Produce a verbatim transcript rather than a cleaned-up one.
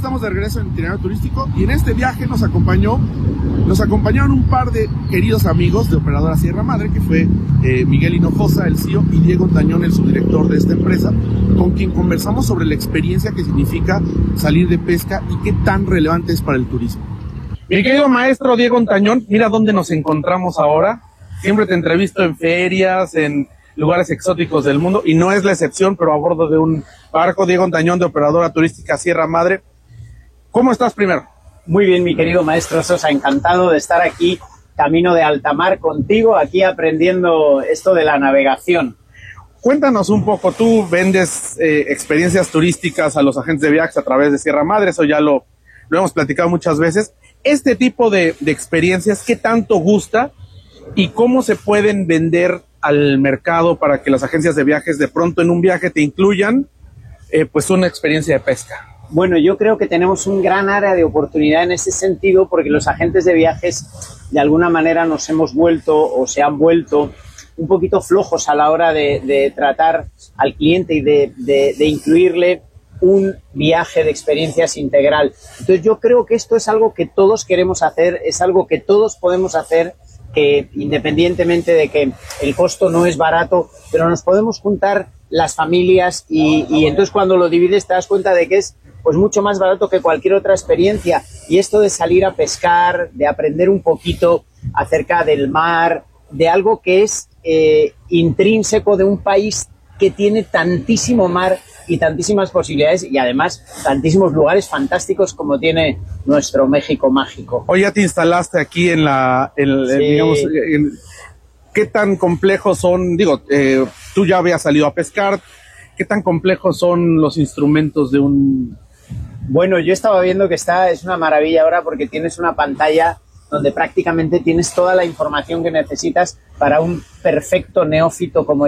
estamos de regreso en Itinerario Turístico y en este viaje nos acompañó, nos acompañaron un par de queridos amigos de Operadora Sierra Madre, que fue eh, Miguel Hinojosa, el C E O, y Diego Tañón, el subdirector de esta empresa, con quien conversamos sobre la experiencia que significa salir de pesca y qué tan relevante es para el turismo. Mi querido maestro Diego Tañón, mira dónde nos encontramos ahora. Siempre te entrevisto en ferias, en lugares exóticos del mundo, y no es la excepción, pero a bordo de un barco. Diego Tañón, de Operadora Turística Sierra Madre. ¿Cómo estás primero? Muy bien, mi querido maestro Sosa, encantado de estar aquí, camino de alta mar contigo, aquí aprendiendo esto de la navegación. Cuéntanos un poco, tú vendes eh, experiencias turísticas a los agentes de viajes a través de Sierra Madre, eso ya lo, lo hemos platicado muchas veces. Este tipo de, de experiencias, ¿qué tanto gusta y cómo se pueden vender al mercado para que las agencias de viajes de pronto en un viaje te incluyan eh, pues una experiencia de pesca? Bueno, yo creo que tenemos un gran área de oportunidad en ese sentido, porque los agentes de viajes de alguna manera nos hemos vuelto o se han vuelto un poquito flojos a la hora de, de tratar al cliente y de, de, de incluirle un viaje de experiencias integral. Entonces yo creo que esto es algo que todos queremos hacer, es algo que todos podemos hacer, que independientemente de que el costo no es barato, pero nos podemos juntar las familias y, y entonces cuando lo divides te das cuenta de que es pues mucho más barato que cualquier otra experiencia. Y esto de salir a pescar, de aprender un poquito acerca del mar, de algo que es eh, intrínseco de un país que tiene tantísimo mar y tantísimas posibilidades y además tantísimos lugares fantásticos como tiene nuestro México mágico. Hoy ya te instalaste aquí en la, en, sí. digamos, en, ¿qué tan complejos son? Digo, eh, tú ya habías salido a pescar, ¿qué tan complejos son los instrumentos de un...? Bueno, yo estaba viendo que está, es una maravilla ahora porque tienes una pantalla donde prácticamente tienes toda la información que necesitas para un perfecto neófito como